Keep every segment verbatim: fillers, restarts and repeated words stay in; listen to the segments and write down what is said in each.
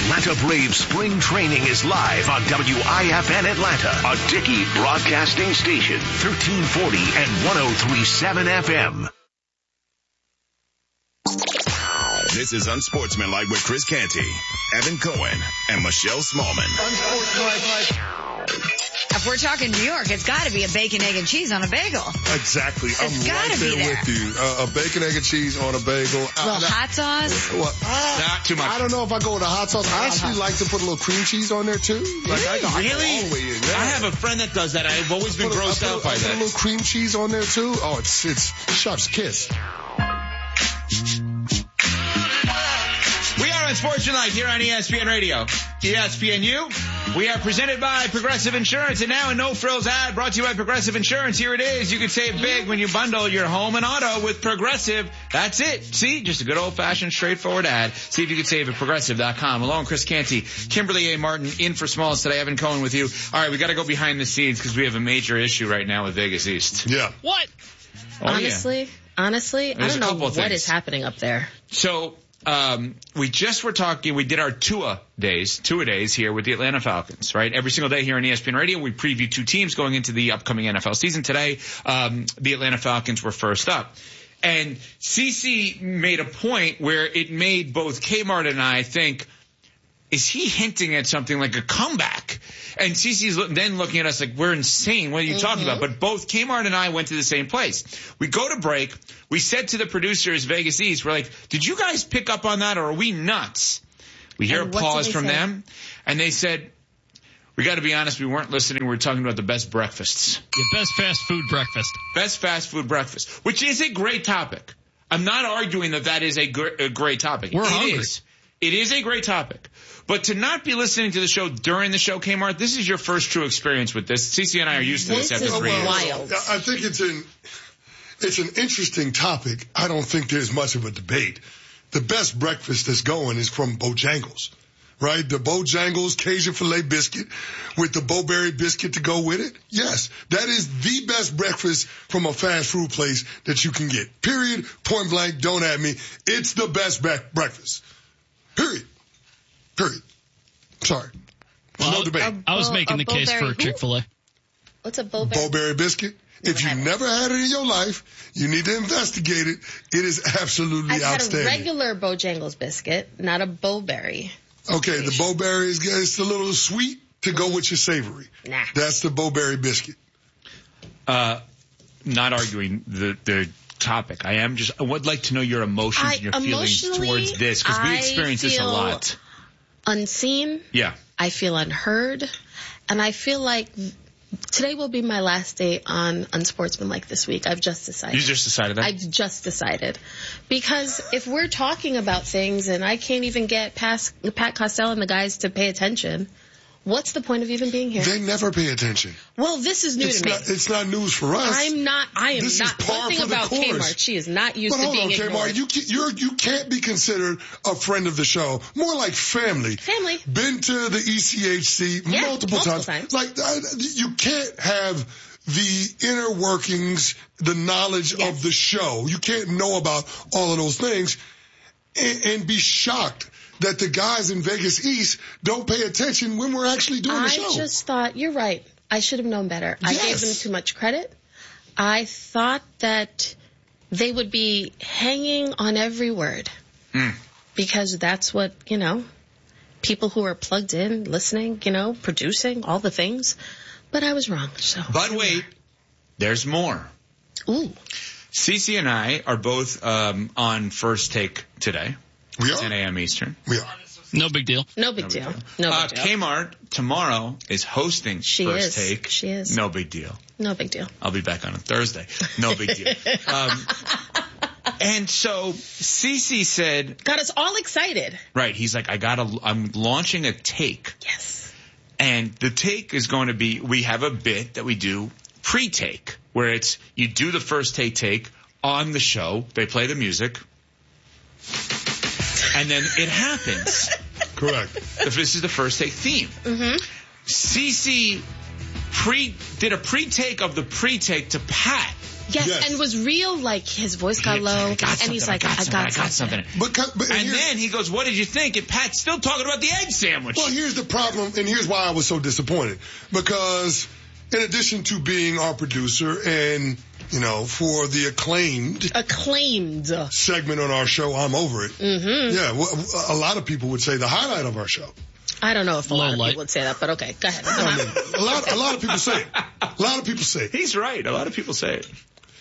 Atlanta Braves spring training is live on W I F N Atlanta, a Dickey broadcasting station, thirteen forty and one oh three point seven F M. This is Unsportsmanlike with Chris Canty, Evan Cohen, and Michelle Smallman. If we're talking New York, it's got to be a bacon, egg, and cheese on a bagel. Exactly. It's I'm gotta right be there, there. with you. Uh, a bacon, egg, and cheese on a bagel. A little I, hot sauce. Well, uh, Not too much. I don't know if I go with a hot sauce. I actually like to put a little cream cheese on there too. Like I, I go Really? all the way in. Yeah. I have a friend that does that. I've always been Put a- grossed I put, out by I put a that. little cream cheese on there too. Oh, it's it's chef's kiss. We are Unsportsmanlike here on E S P N Radio. E S P N U. We are presented by Progressive Insurance, and now a no-frills ad brought to you by Progressive Insurance. Here it is. You can save big when you bundle your home and auto with Progressive. That's it. See? Just a good old-fashioned, straightforward ad. See if you can save at Progressive dot com. Along Chris Canty, Kimberly A. Martin in for Smalls today. Evan Cohen with you. All right, we got to go behind the scenes because we have a major issue right now with Vegas East. Yeah. What? Oh, honestly, yeah. honestly, There's I a don't know couple of what things. is happening up there. So, um, we just were talking, we did our Tua days, Tua days here with the Atlanta Falcons, right? Every single day here on E S P N Radio, we preview two teams going into the upcoming N F L season. Today, um, the Atlanta Falcons were first up. And CeCe made a point where it made both Kmart and I think, is he hinting at something like a comeback? And CeCe's then looking at us like, we're insane. What are you mm-hmm. talking about? But both Kmart and I went to the same place. We go to break. We said to the producers, Vegas East, we're like, did you guys pick up on that or are we nuts? We hear And a what pause did they from say? them. And they said, we got to be honest, we weren't listening. We were talking about the best breakfasts. Your best fast food breakfast. Best fast food breakfast, which is a great topic. I'm not arguing that that is a, gr- a great topic. We're It hungry. is. It is a great topic. But to not be listening to the show during the show, Kmart, this is your first true experience with this. CeCe and I are used to this, This after is three years. wild. I think it's an it's an interesting topic. I don't think there's much of a debate. The best breakfast that's going is from Bojangles, right? The Bojangles Cajun filet biscuit with the Bowberry biscuit to go with it. Yes, that is the best breakfast from a fast food place that you can get. Period. Point blank. Don't at me. It's the best bre- breakfast. Period. Period. Sorry. Well, no debate. a- I was Bo- making a the case Bowberry for Chick-fil-A. What's a Bowberry? Bowberry biscuit. If you had it. never had it in your life, you need to investigate it. It is absolutely I've had a outstanding. regular Bojangles biscuit, not a Bowberry. Okay, the Bowberry is it's a little sweet to go with your savory. Nah. That's the Bowberry biscuit. Uh, not arguing the, the topic. I am just, I would like to know your emotions I- and your feelings emotionally, towards this because we I experience this a feel- lot. Unseen. Yeah. I feel unheard. And I feel like today will be my last day on Unsportsmanlike this week. I've just decided. You just decided that? I've just decided. Because if we're talking about things and I can't even get past Pat Costello and the guys to pay attention, what's the point of even being here? They never pay attention. Well, this is new It's to me. not, it's not news for us. I'm not, I am This is not, par one thing for the about course. Kmart, she is not used But to hold being on, ignored. Kmart, you can't, you're, you can't be considered a friend of the show. More like family. Family. Been to the E C H C Yeah, multiple, multiple times. times. Like, uh, you can't have the inner workings, the knowledge Yes. of the show. You can't know about all of those things and, and be shocked that the guys in Vegas East don't pay attention when we're actually doing the I show. just thought, you're right. I should have known better. I gave Yes. them too much credit. I thought that they would be hanging on every word. Mm. Because that's what, you know, people who are plugged in, listening, you know, producing, all the things. But I was wrong, so. But wait, there's more. Ooh. CeCe and I are both um, on First Take today, we are. ten a.m. Eastern. We are. No big deal. No big deal. No Uh, big deal. Kmart tomorrow is hosting She First is. Take. She is. No big deal. No big deal. I'll be back on a Thursday. No big deal. Um, and so CeCe said, Got us all excited. right, he's like, I gotta, I'm launching a take. Yes. And the take is going to be, we have a bit that we do pre-take, where it's, you do the first take take on the show, they play the music, and then it happens. Correct. This is the first take theme. Mm-hmm. CeCe pre, did a pre-take of the pre-take to Pat Yes, Yes. and was real, like, his voice got low, I got and he's something, like, I got something, I got something. something. But, co- but And here's- then he goes, what did you think? And Pat's still talking about the egg sandwich. Well, here's the problem, and here's why I was so disappointed. Because in addition to being our producer and, you know, for the acclaimed Acclaimed. segment on our show, I'm Over It. Mm-hmm. Yeah, well, a lot of people would say the highlight of our show. I don't know if a Low lot of light. people would say that, but okay, go ahead. I mean, a lot, a lot of people say it. A lot of people say it. He's right. A lot of people say it.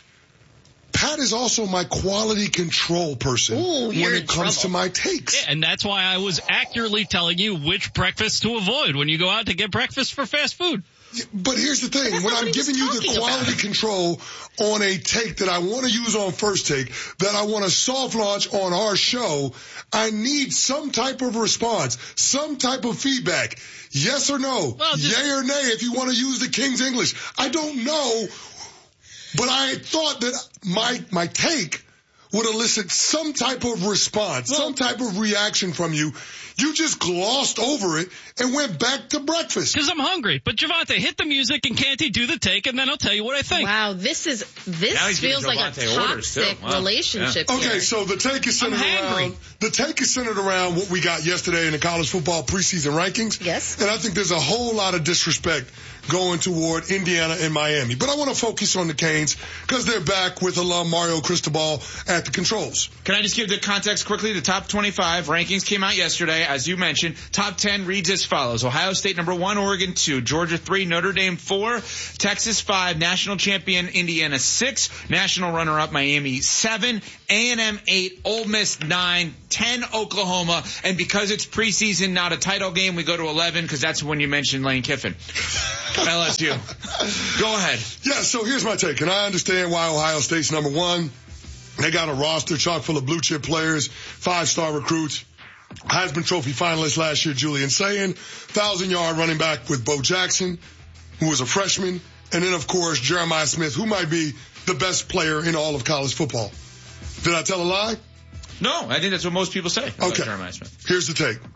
Pat is also my quality control person Ooh, when you're it in comes to trouble. my takes. Yeah, and that's why I was accurately telling you which breakfast to avoid when you go out to get breakfast for fast food. But here's the thing. That's When not I'm what he was giving you the talking quality about. control on a take that I want to use on First Take, that I want to soft launch on our show, I need some type of response, some type of feedback. Yes or no? Well, just- Yay or nay if you want to use the King's English. I don't know, but I thought that my, my take would elicit some type of response, some type of reaction from you. You just glossed over it and went back to breakfast. Because I'm hungry. But Javante, hit the music and Canty do the take, and then I'll tell you what I think. Wow, this is this Now he's giving feels like a Javante orders, too. toxic Wow. relationship Okay, here. so the take is centered I'm hangry. around the take is centered around what we got yesterday in the college football preseason rankings. Yes. And I think there's a whole lot of disrespect going toward Indiana and Miami. But I want to focus on the Canes because they're back with alum Mario Cristobal at the controls. Can I just give the context quickly? The top twenty-five rankings came out yesterday, as you mentioned. Top ten reads as follows. Ohio State number one, Oregon two, Georgia three, Notre Dame four, Texas five, national champion Indiana six, national runner-up Miami seven, A and M eight, Ole Miss nine, ten Oklahoma, and because it's preseason, not a title game, we go to eleven because that's when you mentioned Lane Kiffin. L S U. Go ahead. Yeah, so here's my take. And I understand why Ohio State's number one. They got a roster chock full of blue chip players, five-star recruits. Heisman Trophy finalist last year, Julian Sayin, thousand-yard running back with Bo Jackson, who was a freshman, and then, of course, Jeremiah Smith, who might be the best player in all of college football. Did I tell a lie? No, I think that's what most people say about Okay. Jeremiah Smith. Here's the take.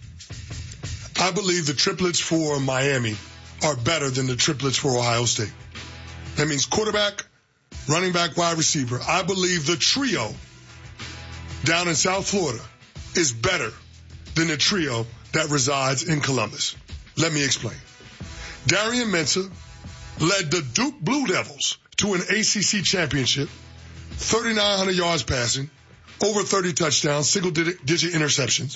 I believe the triplets for Miami are better than the triplets for Ohio State. That means quarterback, running back, wide receiver. I believe the trio down in South Florida is better than the trio that resides in Columbus. Let me explain. Darian Mensah led the Duke Blue Devils to an A C C championship, thirty-nine hundred yards passing, over thirty touchdowns, single-digit interceptions.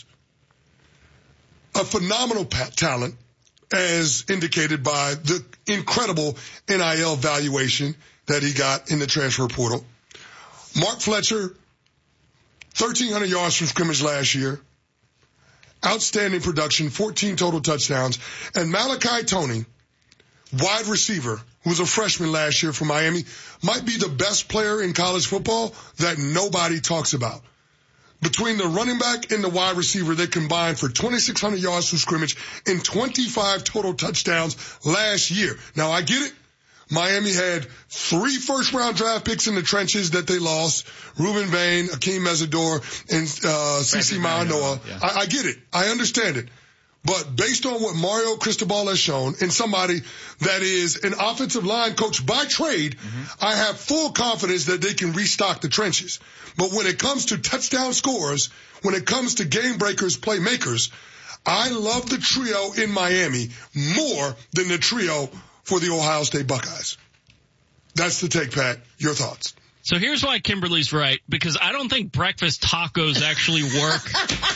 A phenomenal pa- talent, as indicated by the incredible N I L valuation that he got in the transfer portal. Mark Fletcher, thirteen hundred yards from scrimmage last year. Outstanding production, fourteen total touchdowns. And Malachi Toney, wide receiver, who was a freshman last year for Miami, might be the best player in college football that nobody talks about. Between the running back and the wide receiver, they combined for twenty-six hundred yards from scrimmage and twenty-five total touchdowns last year. Now, I get it. Miami had three first-round draft picks in the trenches that they lost. Reuben Vane, Akeem Mesidor, and uh, CeCe Manoa. Yeah. I, I get it. I understand it. But based on what Mario Cristobal has shown, and somebody that is an offensive line coach by trade, mm-hmm. I have full confidence that they can restock the trenches. But when it comes to touchdown scorers, when it comes to game breakers, playmakers, I love the trio in Miami more than the trio for the Ohio State Buckeyes. That's the take, Pat. Your thoughts? So here's why Kimberly's right, because I don't think breakfast tacos actually work.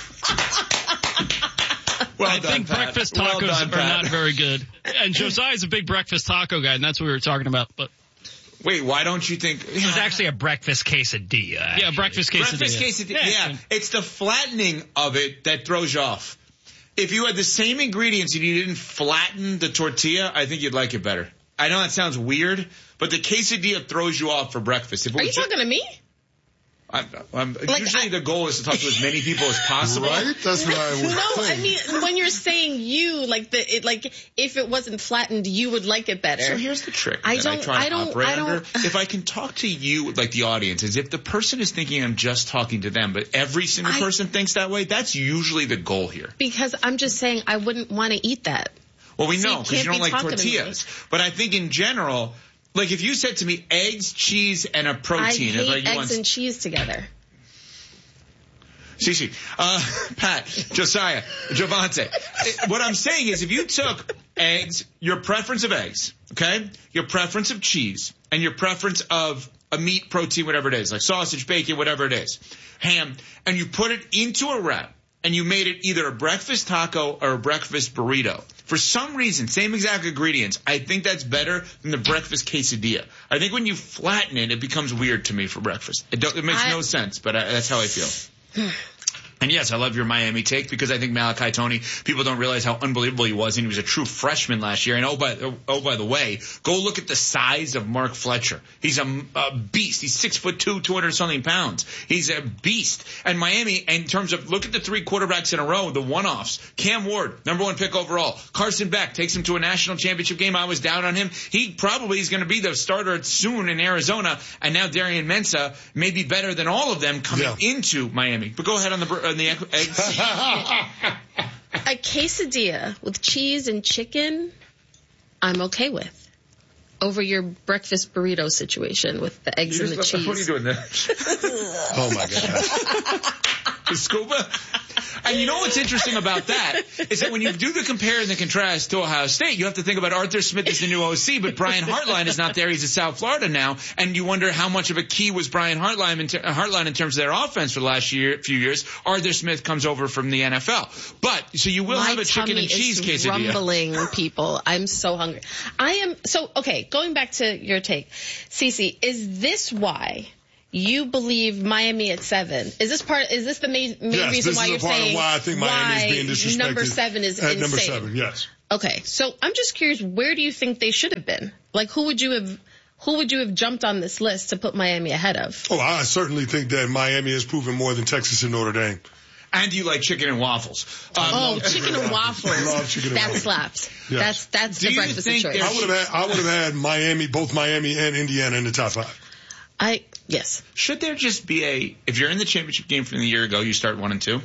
Well I done, think Pat. breakfast Well tacos done, are Pat. not very good. And Josiah's a big breakfast taco guy, and that's what we were talking about. But Wait, why don't you think? It was actually a breakfast quesadilla. Actually. yeah, breakfast quesadilla. Breakfast quesadilla. Yeah, Yeah. it's the flattening of it that throws you off. If you had the same ingredients and you didn't flatten the tortilla, I think you'd like it better. I know that sounds weird, but the quesadilla throws you off for breakfast. If it Are you was ju- talking to me? I'm, I'm, Like, usually I- the goal is to talk to as many people as possible. Right? That's what I would No, I think. mean when you're saying you, like the, it, like if it wasn't flattened, you would like it better. So here's the trick I that I don't- try to I don't- operate I don't- under. If I can talk to you, like the audience, as if the person is thinking I'm just talking to them, but every single I- person thinks that way, that's usually the goal here. Because I'm just saying I wouldn't want to eat that. Well, we So know you because you, can't don't be like talking to me. tortillas. But I think in general, Like if you said to me eggs, cheese, and a I protein. hate like you eggs want... and cheese together. Cece, uh, Pat, Josiah, Javante. What I'm saying is if you took eggs, your preference of eggs, okay, your preference of cheese, and your preference of a meat, protein, whatever it is, like sausage, bacon, whatever it is, ham, and you put it into a wrap, and you made it either a breakfast taco or a breakfast burrito. For some reason, same exact ingredients, I think that's better than the breakfast quesadilla. I think when you flatten it, it becomes weird to me for breakfast. It, don't, it makes I, no sense, but I, that's how I feel. And yes, I love your Miami take because I think Malachi Toney, people don't realize how unbelievable he was, and he was a true freshman last year. And oh by oh by the way, go look at the size of Mark Fletcher. He's a, a beast. He's six foot two, two hundred something pounds. He's a beast. And Miami, in terms of look at the three quarterbacks in a row, the one-offs. Cam Ward, number one pick overall. Carson Beck takes him to a national championship game. I was down on him. He probably is going to be the starter soon in Arizona. And now Darian Mensah may be better than all of them coming yeah. into Miami. But go ahead on the. On the eggs. A quesadilla with cheese and chicken, I'm okay with. Over your breakfast burrito situation with the eggs You're and the just, cheese. What are you doing there? Oh my God. Scuba? And you know what's interesting about that is that when you do the compare and the contrast to Ohio State, you have to think about Arthur Smith as the new O C, but Brian Hartline is not there. He's in South Florida now, and you wonder how much of a key was Brian Hartline in, ter- Hartline in terms of their offense for the last year, few years. Arthur Smith comes over from the N F L. But, so you will My have a chicken and cheese is quesadilla. rumbling, people. I'm so hungry. I am, so, okay, going back to your take. Cece, is this why you believe Miami at seven? Is this part? Is this the main, main yes, reason why you're Yes, this is a part saying of why I think Miami is being disrespected. Number seven is at insane? Number seven, yes. Okay, so I'm just curious, where do you think they should have been? Like, who would you have? Who would you have jumped on this list to put Miami ahead of? Oh, I certainly think that Miami has proven more than Texas and Notre Dame. And you like chicken and waffles. Um, oh, chicken and waffles. Love chicken and that waffles. slaps. Yes. That's that's Do the you breakfast think of choice. there's- I would have had, I would have had Miami, both Miami and Indiana in the top five. I yes. Should there just be a, if you're in the championship game from the year ago, you start one and two?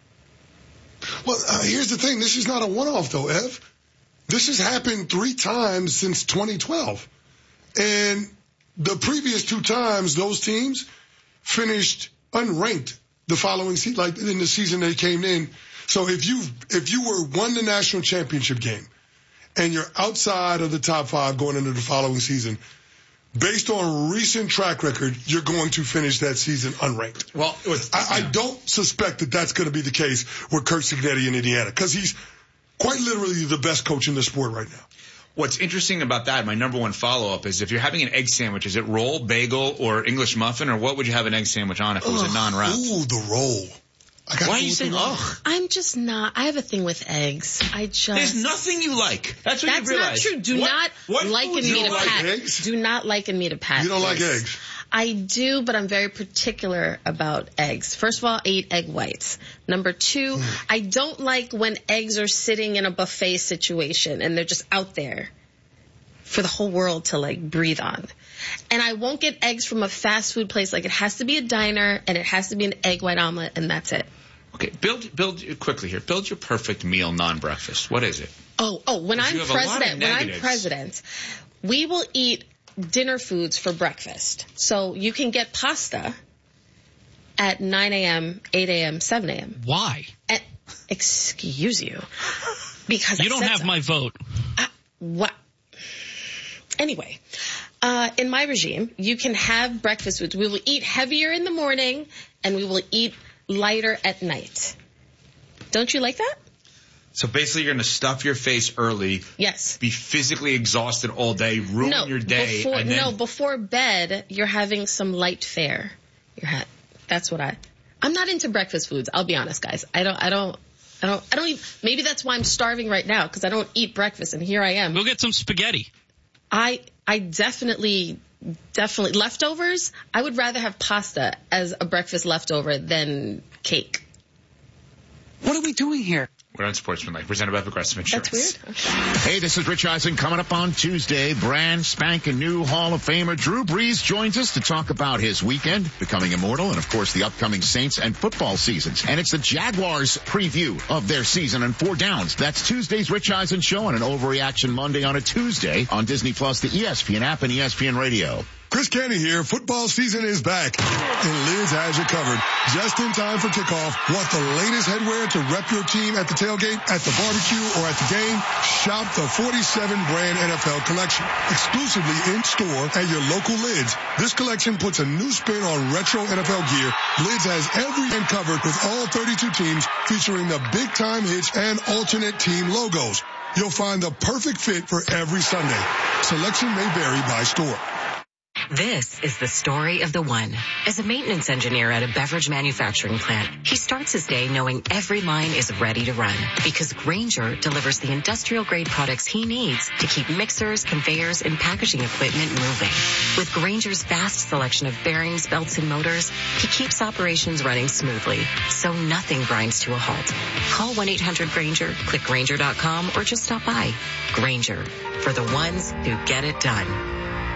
Well, uh, here's the thing. This is not a one-off, though, Ev. This has happened three times since twenty twelve. And the previous two times, those teams finished unranked the following season, like in the season they came in. So if you if you were won the national championship game and you're outside of the top five going into the following season, based on recent track record, you're going to finish that season unranked. Well, it was, I, I don't suspect that that's going to be the case with Kirk Cignetti in Indiana because he's quite literally the best coach in the sport right now. What's interesting about that, my number one follow-up, is if you're having an egg sandwich, is it roll, bagel, or English muffin, or what would you have an egg sandwich on if it was a non-wrap? Ooh, the roll. I got Why are you saying, ugh? I'm just not. I have a thing with eggs. I just. There's nothing you like. That's what That's you realize. not true. Do what, not what liken foods me you to like? Pat. eggs? Do not liken me to Pat. You don't like please. eggs? I do, but I'm very particular about eggs. First of all, I eat egg whites. Number two, Mm. I don't like when eggs are sitting in a buffet situation and they're just out there for the whole world to like breathe on. And I won't get eggs from a fast food place. Like it has to be a diner and it has to be an egg white omelet and that's it. Okay, build build quickly here. Build your perfect meal non-breakfast. What is it? Oh, oh, when I'm you have a lot of president, when I'm negatives. president, we will eat dinner foods for breakfast. So you can get pasta at nine a.m., eight a.m., seven a.m. Why? And, excuse you. Because You I don't said have so. my vote. Uh, what? Anyway, uh, in my regime, you can have breakfast foods. We will eat heavier in the morning and we will eat lighter at night. Don't you like that? So basically you're going to stuff your face early, Yes. be physically exhausted all day, ruin No, your day, before, and then... no, before bed, you're having some light fare. You're ha- that's what I, I'm not into breakfast foods. I'll be honest, guys. I don't, I don't, I don't, I don't even, maybe that's why I'm starving right now, because I don't eat breakfast, and here I am. Go get some spaghetti. I, I definitely, definitely, leftovers, I would rather have pasta as a breakfast leftover than cake. What are we we doing here? We're on Sportsmanlike, presented by Progressive Insurance. That's weird. Hey, this is Rich Eisen. Coming up on Tuesday, brand spanking new Hall of Famer Drew Brees joins us to talk about his weekend, becoming immortal, and of course the upcoming Saints and football seasons. And it's the Jaguars preview of their season and four downs. That's Tuesday's Rich Eisen show on an Overreaction Monday on a Tuesday on Disney Plus, the E S P N app, and E S P N Radio. Chris Canty here. Football season is back, and Lids has you covered. Just in time for kickoff. Want the latest headwear to rep your team at the tailgate, at the barbecue, or at the game? Shop the forty-seven brand N F L collection, exclusively in store at your local Lids. This collection puts a new spin on retro N F L gear. Lids has every end covered with all thirty-two teams, featuring the big time hits and alternate team logos. You'll find the perfect fit for every Sunday. Selection may vary by store. This is the story of the one. As a maintenance engineer at a beverage manufacturing plant, he starts his day knowing every line is ready to run because Grainger delivers the industrial-grade products he needs to keep mixers, conveyors, and packaging equipment moving. With Grainger's vast selection of bearings, belts, and motors, he keeps operations running smoothly, so nothing grinds to a halt. Call one eight hundred Grainger, click Grainger dot com, or just stop by. Grainger, for the ones who get it done.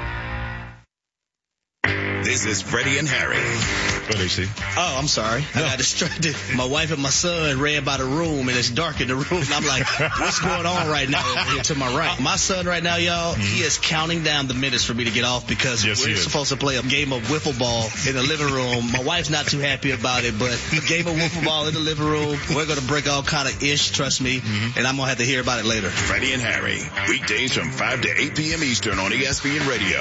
This is Freddie and Harry. What do you see? Oh, I'm sorry. No. I got distracted. My wife and my son ran by the room, and it's dark in the room. And I'm like, what's going on right now over here to my right? My son right now, y'all, mm-hmm. he is counting down the minutes for me to get off because yes, we're supposed to play a game of wiffle ball in the living room. My wife's not too happy about it, but a game of wiffle ball in the living room, we're going to break all kind of ish, trust me, mm-hmm. and I'm going to have to hear about it later. Freddie and Harry, weekdays from five to eight p.m. Eastern on E S P N Radio.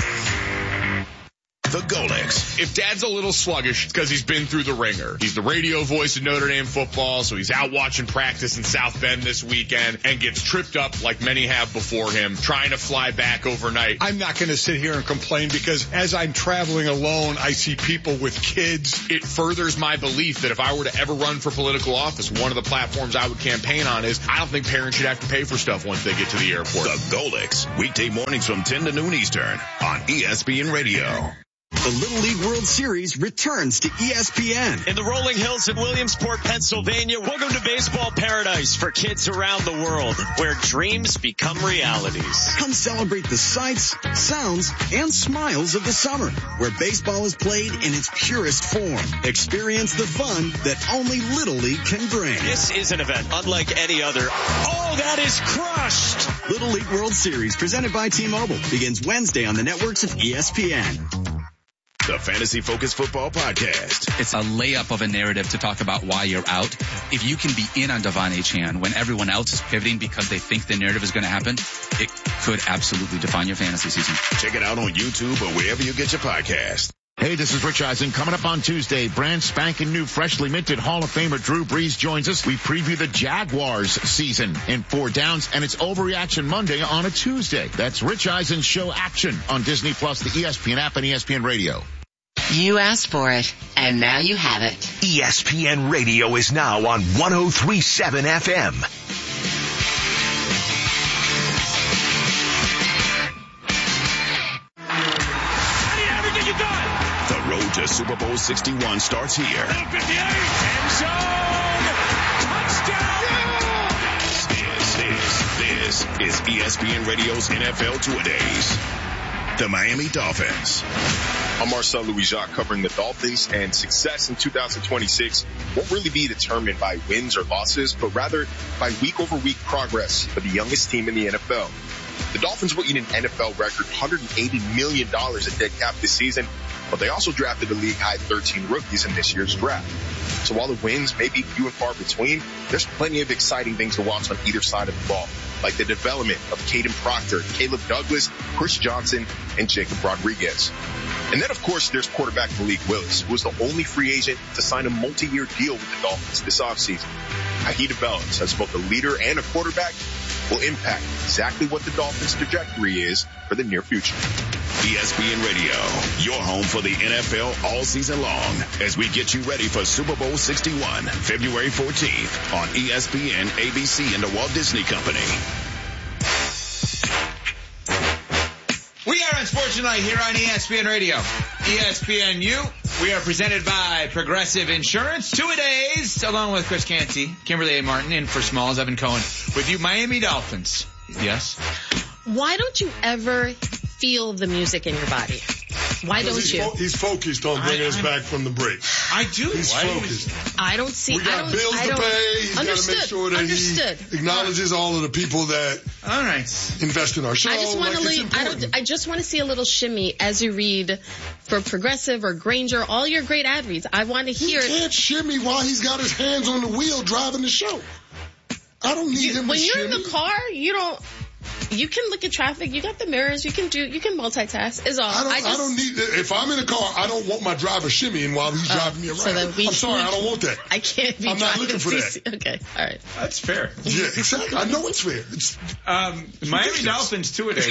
The Golics. If Dad's a little sluggish, it's because he's been through the ringer. He's the radio voice of Notre Dame football, so he's out watching practice in South Bend this weekend and gets tripped up like many have before him, trying to fly back overnight. I'm not going to sit here and complain because as I'm traveling alone, I see people with kids. It furthers my belief that if I were to ever run for political office, one of the platforms I would campaign on is I don't think parents should have to pay for stuff once they get to the airport. The Golics, weekday mornings from ten to noon Eastern on E S P N Radio. The Little League World Series returns to E S P N. In the rolling hills of Williamsport, Pennsylvania, welcome to baseball paradise for kids around the world, where dreams become realities. Come celebrate the sights, sounds, and smiles of the summer, where baseball is played in its purest form. Experience the fun that only Little League can bring. This is an event unlike any other. Oh, that is crushed! Little League World Series, presented by T-Mobile, begins Wednesday on the networks of E S P N. The Fantasy Focus Football Podcast. It's a layup of a narrative to talk about why you're out. If you can be in on Devon Achane when everyone else is pivoting because they think the narrative is going to happen, it could absolutely define your fantasy season. Check it out on YouTube or wherever you get your podcast. Hey, this is Rich Eisen. Coming up on Tuesday, brand spanking new, freshly minted Hall of Famer Drew Brees joins us. We preview the Jaguars season in four downs, and it's Overreaction Monday on a Tuesday. That's Rich Eisen's show Action on Disney Plus, the E S P N app, and E S P N Radio. You asked for it, and now you have it. E S P N Radio is now on one oh three point seven F M. The road to Super Bowl sixty-one starts here. End zone! Touchdown! This, this, this is E S P N Radio's N F L Two-A-Days. The Miami Dolphins. I'm Marcel Louis-Jacques covering the Dolphins, and success in two thousand twenty-six won't really be determined by wins or losses, but rather by week-over-week progress for the youngest team in the N F L. The Dolphins will eat an N F L record one hundred eighty million dollars in dead cap this season, but they also drafted a league-high thirteen rookies in this year's draft. So while the wins may be few and far between, there's plenty of exciting things to watch on either side of the ball, like the development of Caden Proctor, Caleb Douglas, Chris Johnson, and Jacob Rodriguez. And then, of course, there's quarterback Malik Willis, who was the only free agent to sign a multi-year deal with the Dolphins this offseason. How he develops as both a leader and a quarterback will impact exactly what the Dolphins' trajectory is for the near future. E S P N Radio, your home for the N F L all season long, as we get you ready for Super Bowl sixty-one, February fourteenth on E S P N, A B C, and the Walt Disney Company. We are on Sports Tonight here on E S P N Radio. E S P N U, We are presented by Progressive Insurance. Two-a-days, along with Chris Canty, Kimberly A. Martin, in for Smalls, Evan Cohen. With you, Miami Dolphins. Yes? Why don't you ever feel the music in your body? Why don't he's you? Fo- he's focused on bringing I, us back from the break. I do. He's Why focused. I don't see. We got I don't, bills I to don't, pay. He's got to make sure that Understood. he acknowledges all of the people that all right. invest in our show. I just want like to leave. I don't. I just want to see a little shimmy as you read for Progressive or Granger, all your great ad reads. I want to hear. He can't shimmy while he's got his hands on the wheel driving the show. I don't need you, him when to you're shimmy. in the car, you don't. You can look at traffic. You got the mirrors. You can do. You can multitask. Is all. I don't. I, just, I don't need. If I'm in a car, I don't want my driver shimmying while he's oh, driving me around. So that we, I'm sorry, we, I don't want that. I can't be. I'm not looking for that. Okay, all right. That's fair. Yeah, exactly. I know it's fair. It's, um, it's Miami ridiculous. Dolphins two-a-day.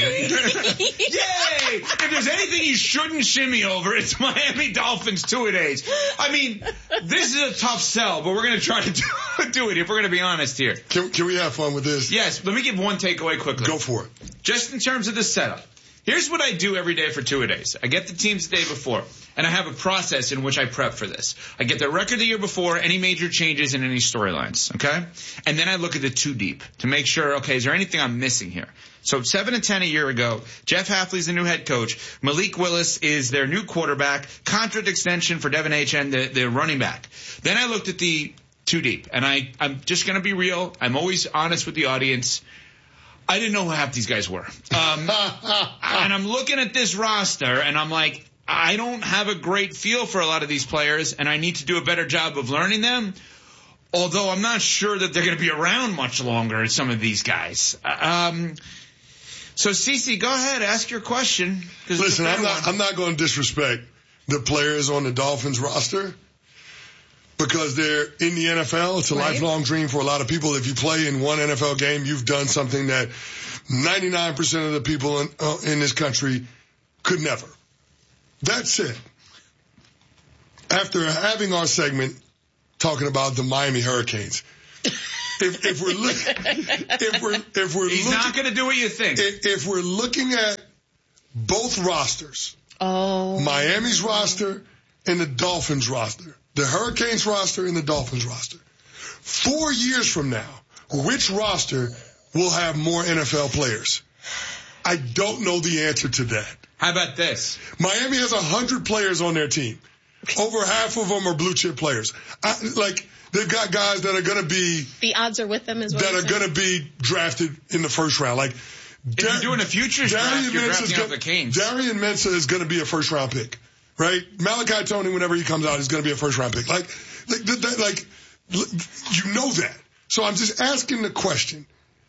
Yay! If there's anything you shouldn't shimmy over, it's Miami Dolphins two-a-days. I mean, this is a tough sell, but we're going to try to do, do it if we're going to be honest here. Can, can we have fun with this? Yes. Let me give one takeaway quickly. Go for it. Just in terms of the setup. Here's what I do every day for two-a-days. I get the teams the day before, and I have a process in which I prep for this. I get the record the year before, any major changes and any storylines, okay? And then I look at the two deep to make sure, okay, is there anything I'm missing here? So seven and ten a year ago, Jeff Hafley's the new head coach. Malik Willis is their new quarterback. Contract extension for Devin Achane, the, the running back. Then I looked at the two deep, and I, I'm just going to be real. I'm always honest with the audience. I didn't know who half these guys were. Um, and I'm looking at this roster, and I'm like, I don't have a great feel for a lot of these players, and I need to do a better job of learning them. Although I'm not sure that they're going to be around much longer, some of these guys. Um, so, Cece, go ahead, ask your question. Listen, I'm not, I'm not going to disrespect the players on the Dolphins roster. Because they're in the N F L, it's a right. lifelong dream for a lot of people. If you play in one N F L game, you've done something that ninety-nine percent of the people in, uh, in this country could never. That said, after having our segment talking about the Miami Hurricanes, if, if we're looking, if we're if we're he's looking, not going to do what you think. If, if we're looking at both rosters, oh, Miami's roster and the Dolphins roster. The Hurricanes roster and the Dolphins roster. Four years from now, which roster will have more N F L players? I don't know the answer to that. How about this? Miami has one hundred players on their team. Over half of them are blue chip players. I, like, they've got guys that are going to be... The odds are with them as well. That are going to be drafted in the first round. Like, if Dar- you're doing a futures draft, you're drafting out the Canes. Darian Mensah is going to be a first round pick. Right? Malachi Tony, whenever he comes out, is going to be a first round pick. Like, like, that, like, you know that. So I'm just asking the question.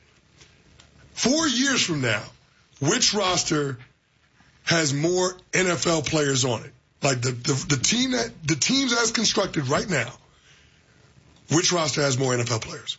Four years from now, which roster has more N F L players on it? Like the, the, the team that, the teams as constructed right now, which roster has more N F L players?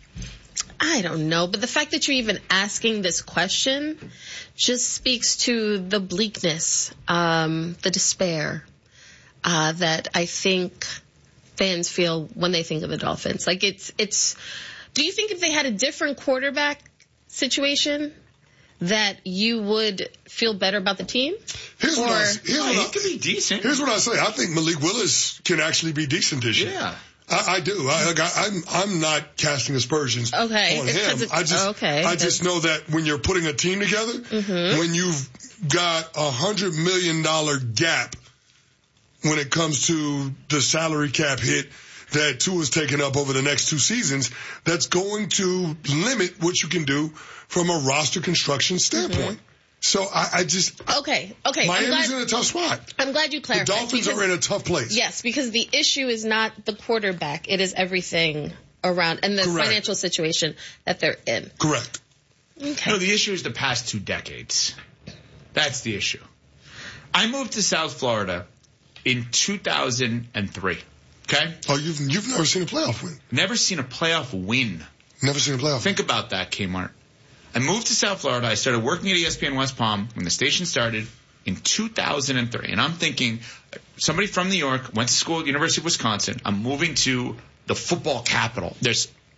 I don't know, but the fact that you're even asking this question just speaks to the bleakness, um, the despair, uh, that I think fans feel when they think of the Dolphins. Like it's, it's, do you think if they had a different quarterback situation that you would feel better about the team? Here's or, what I, here's oh, what he I, could be decent. Here's what I say. I think Malik Willis can actually be decent this year. Yeah. I, I do. I, like, I, I'm I'm not casting aspersions okay. on him. I just okay. I just know that when you're putting a team together, mm-hmm. when you've got a hundred million dollar gap when it comes to the salary cap hit that Tua's taken up over the next two seasons, that's going to limit what you can do from a roster construction standpoint. Mm-hmm. So I, I just okay, okay. Miami's glad, in a tough spot. I'm glad you clarified. The Dolphins because, are in a tough place. Yes, because the issue is not the quarterback; it is everything around and the Correct. financial situation that they're in. Correct. Okay. No, the issue is the past two decades. That's the issue. I moved to South Florida in two thousand three. Okay. Oh, you've you've never seen a playoff win. Never seen a playoff win. Never seen a playoff. Think win. about that, Kmart. I moved to South Florida. I started working at E S P N West Palm when the station started in two thousand three. And I'm thinking, somebody from New York, went to school at the University of Wisconsin. I'm moving to the football capital. There's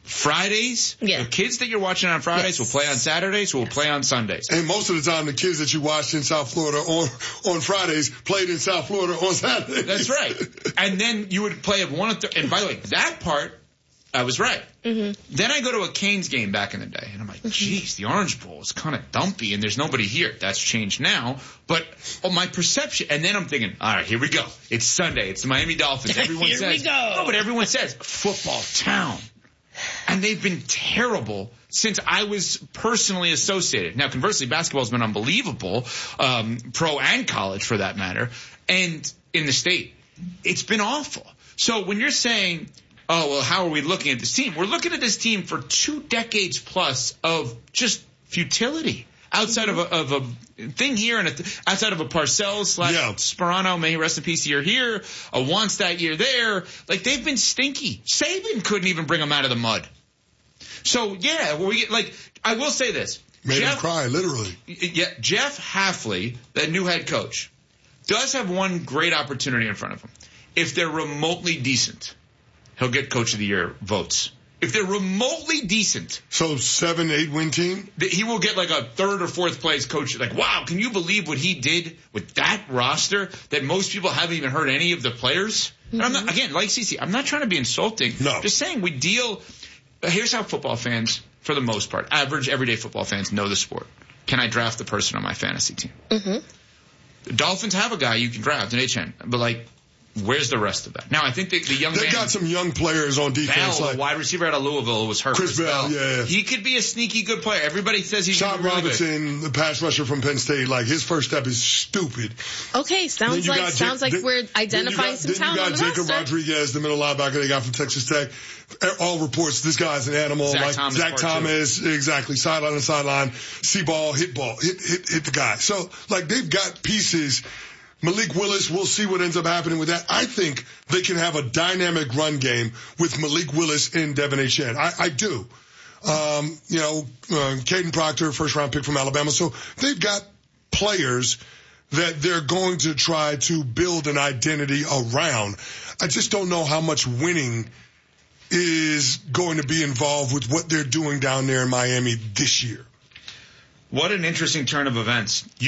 Fridays, Yeah. the kids that you're watching on Fridays Yes. will play on Saturdays, will play on Sundays. And most of the time, the kids that you watched in South Florida on, on Fridays played in South Florida on Saturdays. That's right. And then you would play at one of the, and by the way, that part, I was right. Mm-hmm. Then I go to a Canes game back in the day, and I'm like, geez, the Orange Bowl is kind of dumpy, and there's nobody here. That's changed now. But oh, my perception, and then I'm thinking, all right, here we go. It's Sunday. It's the Miami Dolphins. Everyone Here says, we go. no, but everyone says, football town. And they've been terrible since I was personally associated. Now, conversely, basketball's been unbelievable, um, pro and college for that matter, and in the state. It's been awful. So when you're saying, oh, well, how are we looking at this team? We're looking at this team for two decades plus of just futility. Outside of a, of a thing here and a th- outside of a Parcells slash Yeah. Sperano, may he rest in peace, year here, a once that year there, like they've been stinky. Saban couldn't even bring them out of the mud. So yeah, we like I will say this. Made Jeff, him cry, literally. Yeah, Jeff Hafley, that new head coach, does have one great opportunity in front of him. If they're remotely decent, he'll get Coach of the Year votes. If they're remotely decent. So seven, eight win team? He will get like a third or fourth place coach. Like, wow, can you believe what he did with that roster that most people haven't even heard any of the players? Mm-hmm. And I'm not, again, like Cece, I'm not trying to be insulting. No. Just saying we deal, here's how football fans, for the most part, average everyday football fans know the sport. Can I draft the person on my fantasy team? Mm-hmm. The Dolphins have a guy you can draft, an H N, but like, where's the rest of that? Now, I think the, the young They man. got some young players on defense. Bell, like the wide receiver out of Louisville, was hurt. Chris Bell, yeah. He could be a sneaky good player. Everybody says he's Sean really Robinson, the pass rusher from Penn State, like his first step is stupid. Okay, Then sounds you like got sounds Ja- like then- we're then you identifying got- some then talent you on got the Jacob roster. Rodriguez, the middle linebacker they got from Texas Tech. All reports, this guy's an animal. Zach like Thomas Zach part two. Thomas, exactly. Sideline to sideline, see ball, hit ball, hit hit hit the guy. So like they've got pieces. Malik Willis, we'll see what ends up happening with that. I think they can have a dynamic run game with Malik Willis and Devin Achane. I, I do. Um, you know, uh, Caden Proctor, first round pick from Alabama. So they've got players that they're going to try to build an identity around. I just don't know how much winning is going to be involved with what they're doing down there in Miami this year. What an interesting turn of events. You